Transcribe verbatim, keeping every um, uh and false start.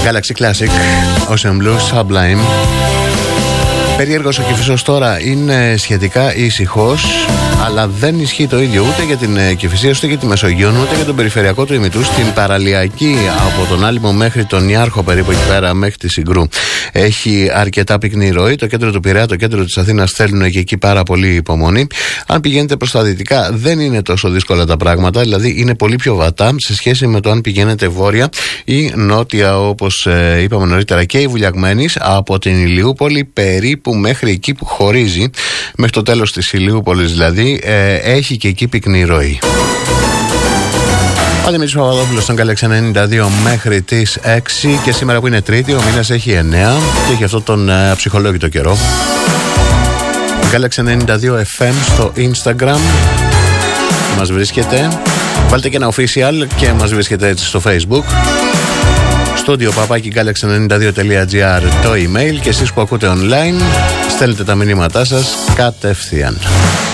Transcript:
Galaxy Classic, Ocean Blue, Sublime. Περίεργος ο Κηφισός τώρα είναι σχετικά ήσυχος, αλλά δεν ισχύει το ίδιο ούτε για την Κηφισία, ούτε για τη Μεσογείο, ούτε για τον περιφερειακό του ημιτού. Στην παραλιακή από τον Άλυμο μέχρι τον Ιάρχο, περίπου εκεί πέρα μέχρι τη Συγκρού, έχει αρκετά πυκνή ροή. Το κέντρο του Πειραιά, το κέντρο της Αθήνας θέλουν και εκεί πάρα πολύ υπομονή. Αν πηγαίνετε προς τα δυτικά, δεν είναι τόσο δύσκολα τα πράγματα, δηλαδή είναι πολύ πιο βατά σε σχέση με το αν πηγαίνετε βόρεια ή νότια, όπως ε, είπαμε νωρίτερα. Και η Βουλιαγμένης από την Ηλιούπολη περίπου μέχρι εκεί που χωρίζει, μέχρι το τέλος της Ηλιούπολης δηλαδή, ε, έχει και εκεί πυκνή ροή. Ο Δημήτρης Παπαδόπουλος στον Galaxy ενενήντα δύο μέχρι τις έξι και σήμερα που είναι Τρίτη, ο μήνας έχει εννέα και έχει αυτό τον ε, ψυχολόγητο καιρό. Galaxy ενενήντα δύο εφ εμ στο Instagram μας βρίσκεται. Βάλτε και ένα official και μας βρίσκεται έτσι στο Facebook. Στούντιο παπάκι galaxy ενενήντα δύο τελεία τζι άρ το email και εσείς που ακούτε online στέλνετε τα μηνύματά σας κατευθείαν.